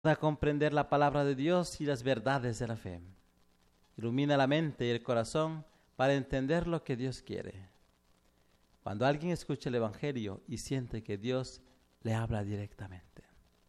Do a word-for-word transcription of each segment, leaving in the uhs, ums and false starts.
a comprender la palabra de Dios y las verdades de la fe. Ilumina la mente y el corazón para entender lo que Dios quiere. Cuando alguien escucha el Evangelio y siente que Dios le habla directamente.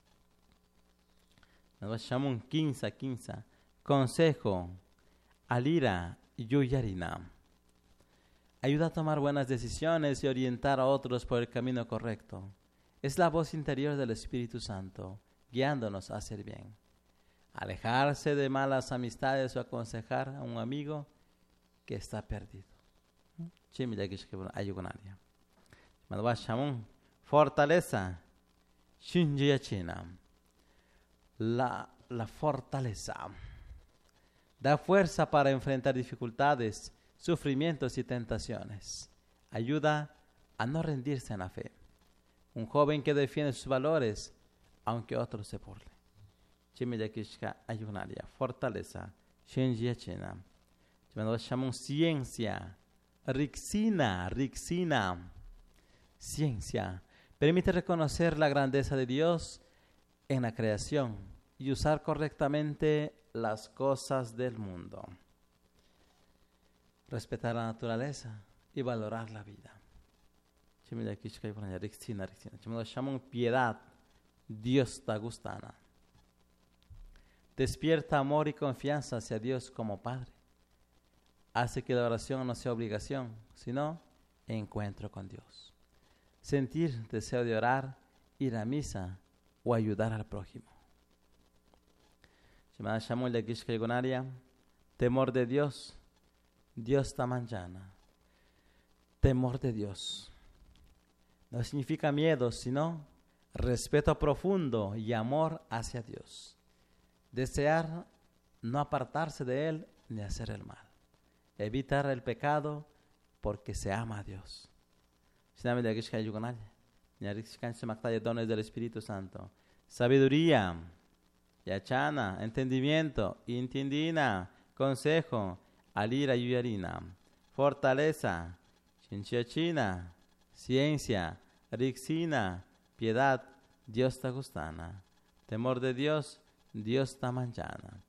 Nos llamamos quince quince. Consejo, alira yuyarina. Ayuda a tomar buenas decisiones y orientar a otros por el camino correcto. Es la voz interior del Espíritu Santo, guiándonos a hacer bien. Alejarse de malas amistades o aconsejar a un amigo que está perdido. Fortaleza. La, la fortaleza da fuerza para enfrentar dificultades, sufrimientos y tentaciones. Ayuda a no rendirse en la fe. Un joven que defiende sus valores, aunque otros se burlen. Fortaleza. Ciencia. Rixina. Rixina. Ciencia. Permite reconocer la grandeza de Dios en la creación y usar correctamente las cosas del mundo. Respetar la naturaleza y valorar la vida. Piedad. Dios te gustana. Despierta amor y confianza hacia Dios como Padre. Hace que la oración no sea obligación, sino encuentro con Dios. Sentir deseo de orar, ir a misa o ayudar al prójimo. Temor de Dios. Dios ta mañana. Temor de Dios. No significa miedo, sino respeto profundo y amor hacia Dios. Desear no apartarse de Él ni hacer el mal. Evitar el pecado porque se ama a Dios. Dones del Espíritu Santo. Sabiduría. Yachana. Entendimiento. Intindina. Consejo. Alira yuyarina. Fortaleza. Chinchiachina. Ciencia. Rixina. Piedad. Dios te gustana. Temor de Dios. Dios ta manchana.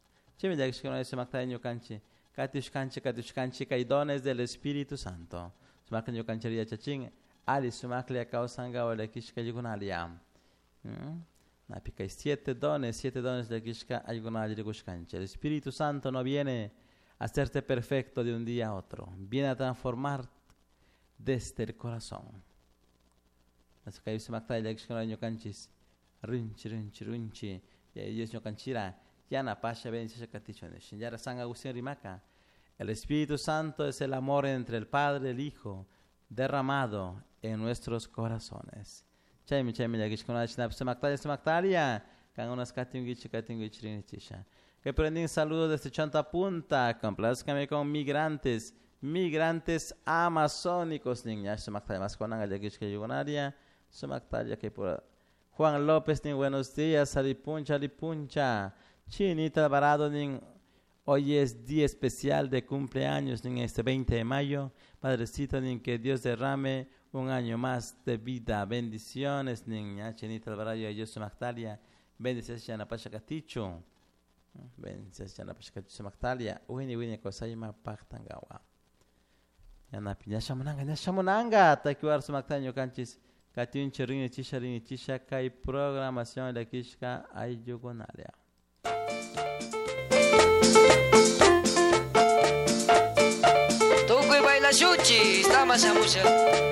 Katish kanchi, katish kanchi, kay dones del Espíritu Santo. Sumakan yo kancharia chaching, ali sumakle kausanga o la kishka yugunalia. Napika siete dones, siete dones de kishka ayugunalia de gushkanche. El Espíritu Santo no viene a hacerte perfecto de un día a otro, viene a transformar desde el corazón. Así que sumakta la kishka yo kanchis, runchi, runchi, runchi, y ellos yo kanchira. Yana pasha bendice katichones. Yara San Agustín Rimaca. El Espíritu Santo es el amor entre el Padre y el Hijo derramado en nuestros corazones. Chaymi chaymi yagish con la chinap semaktalia semaktalia. Kan unas katingichi katingichirinichisha. Que prendí un saludo desde Chanta Punta. Complázcame con migrantes, migrantes amazónicos. Niña semaktalia más con anga yagish que yugonaria. Semaktalia que por Juan López ni buenos días. Alipuncha, alipuncha. Chinita Alvarado, hoy es día especial de cumpleaños, en este veinte de mayo. Padrecito, que Dios derrame un año más de vida. Bendiciones, niña. Chinita Alvarado, yo soy Magdalia. Bendiciones, Yana Pasha Caticho. Bendiciones, Yana Pasha Caticho, Magdalia. Uini, uini, Kosayima, Pachtangawa. Yana Piña Shamunanga, Nashamunanga. Takiwar Sumactaño Canchis. Katiun Chirini Chisha, Rini Chisha, Kai programación de Kishka, Ayugonalia. Tukuy baila shuchi, estamos a mucha.